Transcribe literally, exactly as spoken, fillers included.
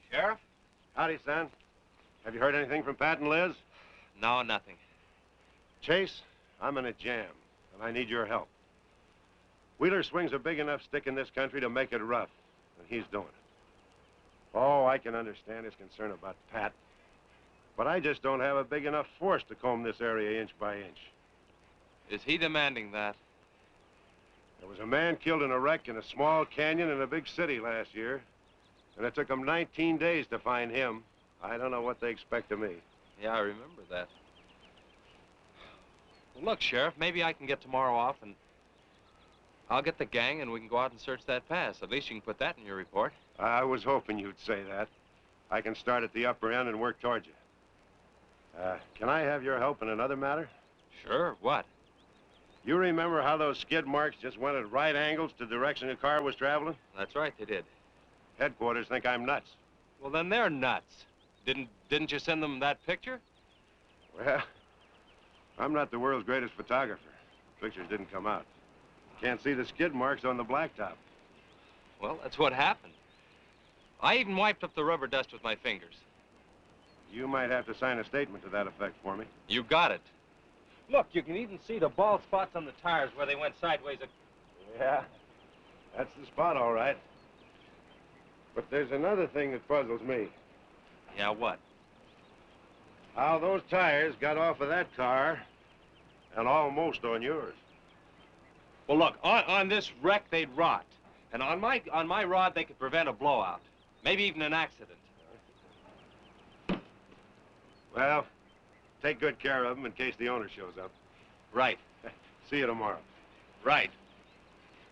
Sheriff? Howdy, son. Have you heard anything from Pat and Liz? No, nothing. Chase, I'm in a jam, and I need your help. Wheeler swings a big enough stick in this country to make it rough, and he's doing it. Oh, I can understand his concern about Pat, but I just don't have a big enough force to comb this area inch by inch. Is he demanding that? There was a man killed in a wreck in a small canyon in a big city last year, and it took them nineteen days to find him. I don't know what they expect of me. Yeah, I remember that. Well, look, Sheriff, maybe I can get tomorrow off and I'll get the gang and we can go out and search that pass. At least you can put that in your report. I was hoping you'd say that. I can start at the upper end and work towards you. Uh, can I have your help in another matter? Sure, what? You remember how those skid marks just went at right angles to the direction the car was traveling? That's right, they did. Headquarters think I'm nuts. Well, then they're nuts. Didn't, didn't you send them that picture? Well, I'm not the world's greatest photographer. The pictures didn't come out. Can't see the skid marks on the blacktop. Well, that's what happened. I even wiped up the rubber dust with my fingers. You might have to sign a statement to that effect for me. You got it. Look, you can even see the bald spots on the tires where they went sideways. Yeah, that's the spot, all right. But there's another thing that puzzles me. Yeah, what? How those tires got off of that car and almost on yours. Well, look, on, on this wreck, they'd rot. And on my, on my rod, they could prevent a blowout. Maybe even an accident. Well, take good care of them in case the owner shows up. Right. See you tomorrow. Right.